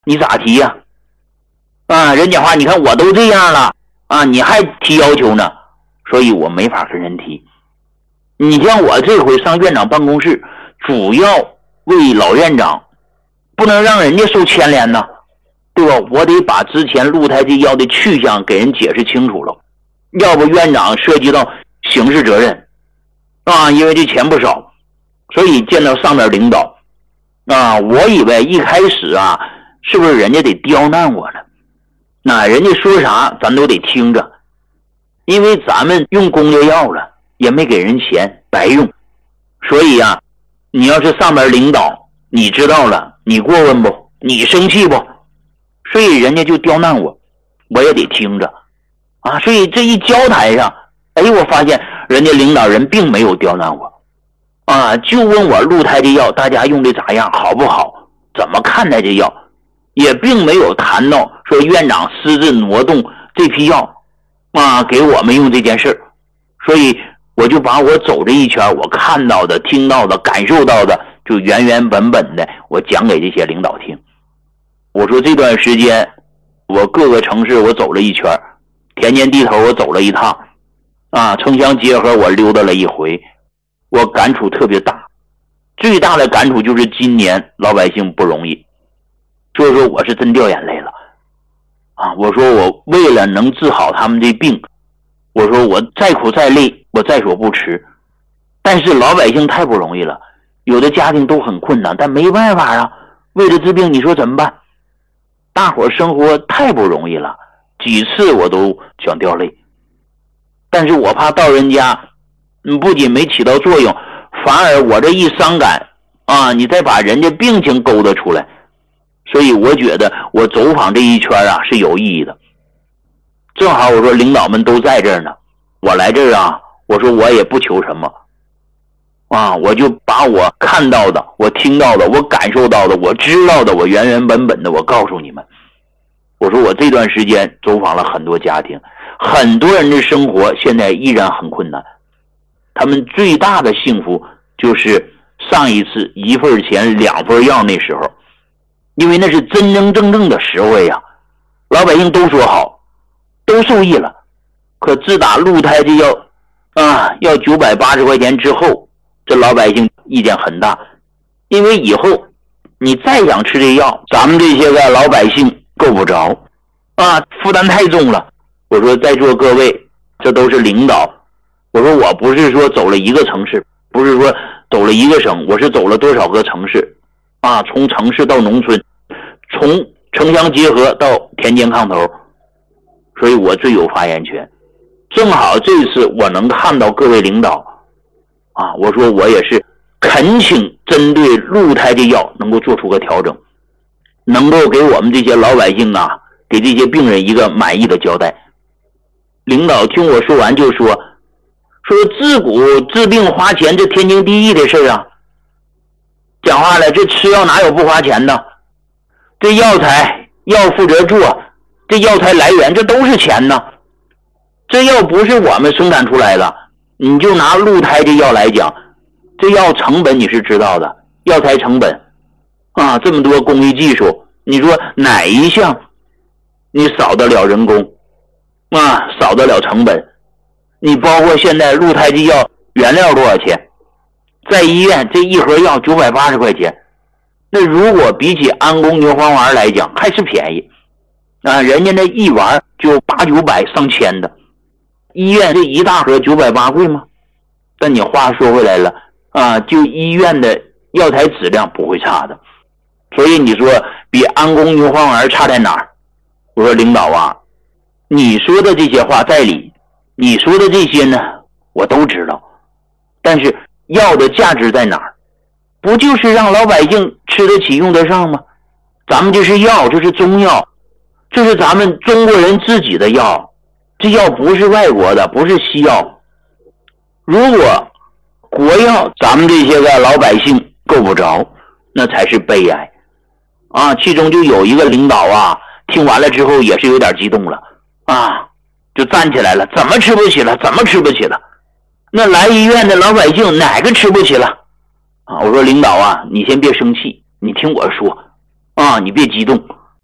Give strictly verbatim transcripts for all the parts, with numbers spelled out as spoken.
你咋提呀？啊，人讲话你看我都这样了啊，你还提要求呢，所以我没法跟人提。你像我这回上院长办公室，主要为老院长，不能让人家受牵连呢，对吧？我得把之前鹿胎记药的去向给人解释清楚了，要不院长涉及到刑事责任啊，因为这钱不少。所以见到上面领导啊，我以为一开始啊，是不是人家得刁难我呢？那人家说啥咱都得听着，因为咱们用公家药了，也没给人钱，白用。所以啊，你要是上面领导你知道了，你过问不？你生气不？所以人家就刁难我，我也得听着啊。所以这一交台上，哎，我发现人家领导人并没有刁难我啊，就问我鹿胎这药大家用的咋样，好不好，怎么看待这药，也并没有谈到说院长私自挪动这批药啊给我们用这件事。所以我就把我走这一圈我看到的听到的感受到的就原原本本的我讲给这些领导听。我说这段时间我各个城市我走了一圈，田间地头我走了一趟啊，城乡结合我溜达了一回，我感触特别大。最大的感触就是今年老百姓不容易，所以说我是真掉眼泪了啊！我说我为了能治好他们这病，我说我再苦再累我在所不辞。但是老百姓太不容易了，有的家庭都很困难，但没办法啊，为了治病你说怎么办？大伙生活太不容易了，几次我都想掉泪。但是我怕到人家嗯，不仅没起到作用，反而我这一伤感啊，你再把人家病情勾搭出来。所以我觉得我走访这一圈啊是有意义的。正好我说领导们都在这儿呢，我来这儿啊，我说我也不求什么啊，我就把我看到的我听到的我感受到的我知道的我原原本本的我告诉你们。我说我这段时间走访了很多家庭，很多人的生活现在依然很困难，他们最大的幸福就是上一次一份钱两份药那时候，因为那是真真正正的实惠呀，老百姓都说好，都受益了。可自打鹿胎这药啊要九百八十块钱之后，这老百姓意见很大，因为以后你再想吃这药，咱们这些个老百姓够不着啊，负担太重了。我说在座各位，这都是领导，我说我不是说走了一个城市，不是说走了一个省，我是走了多少个城市啊，从城市到农村，从城乡结合到田间炕头，所以我最有发言权。正好这次我能看到各位领导啊，我说我也是恳请针对鹿胎这药能够做出个调整，能够给我们这些老百姓啊，给这些病人一个满意的交代。领导听我说完就说说自古治病花钱，这天经地义的事啊。讲话了，这吃药哪有不花钱的？这药材药负责做，这药材来源这都是钱呢。这药不是我们生产出来的，你就拿鹿胎这药来讲，这药成本你是知道的，药材成本啊，这么多工艺技术，你说哪一项你少得了人工啊，少得了成本？你包括现在鹿胎这药原料多少钱？在医院这一盒药九百八十块钱，那如果比起安宫牛黄丸来讲还是便宜啊，人家那一丸就八九百上千的，医院这一大盒九百八贵吗？但你话说回来了啊，就医院的药材质量不会差的，所以你说比安宫牛黄丸差在哪儿？我说领导啊，你说的这些话在理，你说的这些呢我都知道，但是药的价值在哪儿？不就是让老百姓吃得起用得上吗？咱们这是药，这是中药，这是咱们中国人自己的药，这药不是外国的，不是西药。如果国药咱们这些个老百姓够不着，那才是悲哀啊！其中就有一个领导啊，听完了之后也是有点激动了啊，就站起来了，怎么吃不起了？怎么吃不起了？那来医院的老百姓哪个吃不起了啊？我说领导啊，你先别生气，你听我说啊，你别激动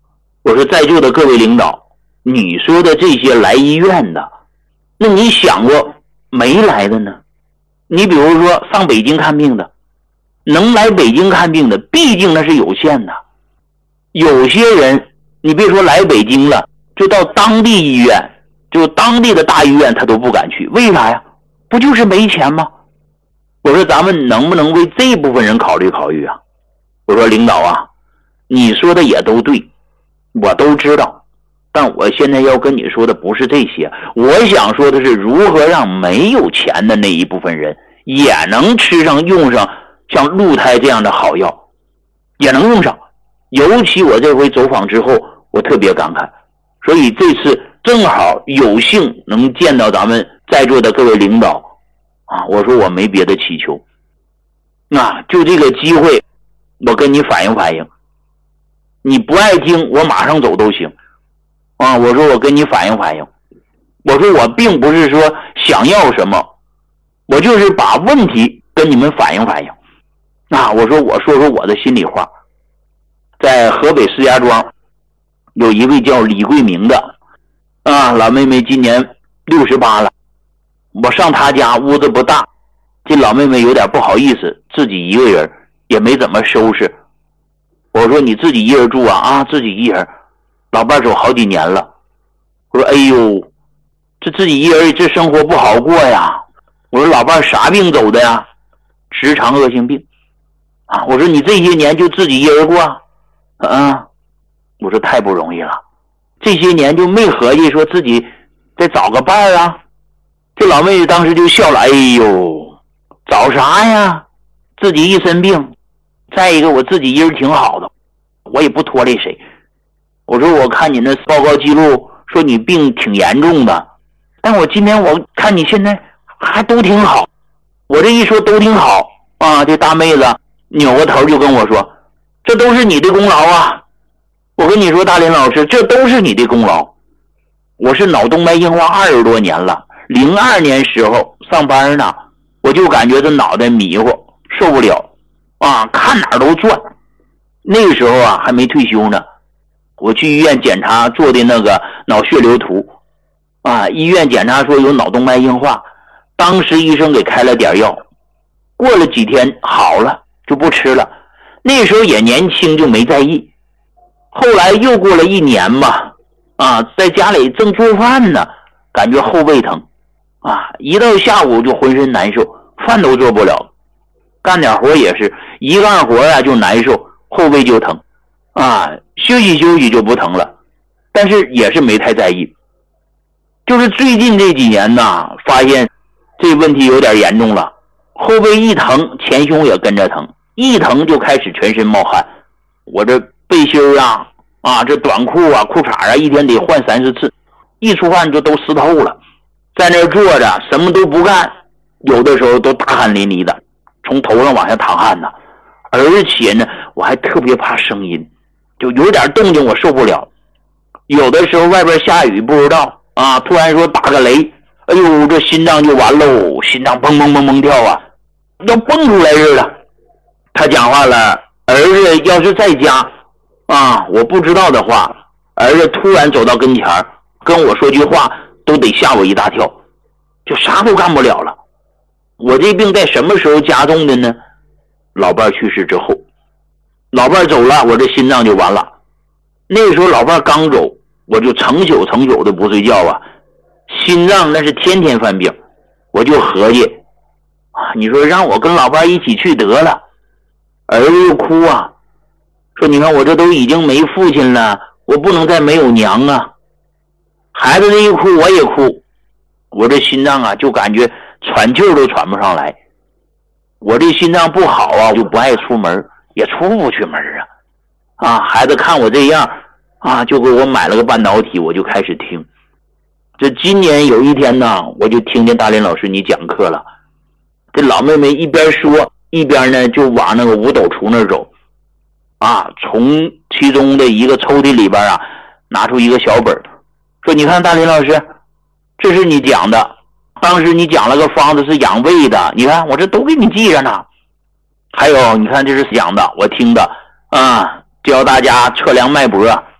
我说在座的各位领导，你说的这些来医院的，那你想过没来的呢？你比如说上北京看病的，能来北京看病的毕竟那是有限的，有些人你别说来北京了，就到当地医院，就当地的大医院他都不敢去，为啥呀？不就是没钱吗？我说咱们能不能为这部分人考虑考虑啊？我说领导啊，你说的也都对，我都知道，但我现在要跟你说的不是这些，我想说的是如何让没有钱的那一部分人也能吃上用上像鹿胎这样的好药，也能用上。尤其我这回走访之后，我特别感慨，所以这次正好有幸能见到咱们在座的各位领导啊，我说我没别的祈求，那就这个机会我跟你反映反映，你不爱听我马上走都行啊！我说我跟你反映反映，我说我并不是说想要什么，我就是把问题跟你们反映反映啊！我说我说说我的心里话，在河北石家庄有一位叫李桂明的啊，老妹妹今年六十八了，我上她家，屋子不大，这老妹妹有点不好意思，自己一个人也没怎么收拾。我说你自己一人住啊？啊，自己一人。老伴走好几年了。我说哎呦，这自己一人这生活不好过呀。我说老伴啥病走的呀？直肠恶性病啊。我说你这些年就自己一人过啊？嗯，我说太不容易了，这些年就没合计说自己再找个伴啊。这老妹子当时就笑了，哎呦，找啥呀？自己一身病，再一个我自己一人挺好的，我也不拖累谁。我说我看你那报告记录说你病挺严重的，但我今天我看你现在还都挺好。我这一说都挺好啊，这大妹子扭过头就跟我说，这都是你的功劳啊。我跟你说大林老师，这都是你的功劳。我是脑动脉硬化二十多年了，零二年时候上班呢，我就感觉这脑袋迷糊受不了啊，看哪儿都转。那个时候啊还没退休呢，我去医院检查做的那个脑血流图啊，医院检查说有脑动脉硬化，当时医生给开了点药，过了几天好了就不吃了。那时候也年轻就没在意，后来又过了一年吧，啊，在家里正做饭呢，感觉后背疼啊，一到下午就浑身难受，饭都做不了，干点活也是一干活啊就难受，后背就疼啊，休息休息就不疼了，但是也是没太在意。就是最近这几年呢，发现这问题有点严重了，后背一疼前胸也跟着疼，一疼就开始全身冒汗，我这背心啊啊这短裤啊裤衩啊一天得换三四次，一出汗就都湿透了，在那坐着什么都不干，有的时候都大汗淋漓的，从头上往下淌汗呢。而且呢我还特别怕声音，就有点动静我受不了，有的时候外边下雨不知道啊，突然说打个雷，哎呦这心脏就完喽，心脏砰砰砰砰跳啊，要蹦出来似的。他讲话了，儿子要是在家啊我不知道的话，儿子突然走到跟前跟我说句话都得吓我一大跳，就啥都干不了了。我这病在什么时候加重的呢？老伴去世之后，老伴走了，我这心脏就完了。那时候老伴刚走，我就成宿成宿的不睡觉啊，心脏那是天天犯病。我就合计啊，你说让我跟老伴一起去得了，儿子又哭啊，说你看我这都已经没父亲了，我不能再没有娘啊。孩子这一哭我也哭，我这心脏啊就感觉喘气都喘不上来。我这心脏不好啊，我就不爱出门，也出不去门啊。啊，孩子看我这样啊，就给我买了个半导体，我就开始听。这今年有一天呢，我就听见大林老师你讲课了。这老妹妹一边说一边呢就往那个五斗橱那走啊，从其中的一个抽屉里边啊拿出一个小本，说你看大林老师，这是你讲的，当时你讲了个方子是养胃的，你看我这都给你记着呢。还有你看这是讲的我听的啊，教大家测量脉搏，